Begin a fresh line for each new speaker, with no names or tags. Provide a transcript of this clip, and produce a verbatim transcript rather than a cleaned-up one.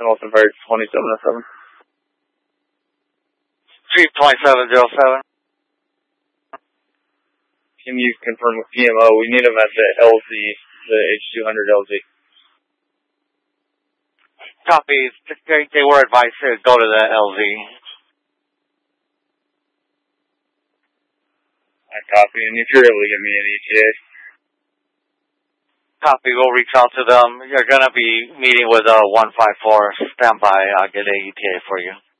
Hamilton Ferry twenty-seven oh seven.
three twenty-seven oh seven.
Can you confirm with P M O? We need them at the L Z, the H two hundred L Z.
Copy. They, they were advised to go to the L Z.
I copy, and if you're able to give me an E T A.
Copy. We'll reach out to them. You're going to be meeting with uh, one five four. Stand by. I'll get an E T A for you.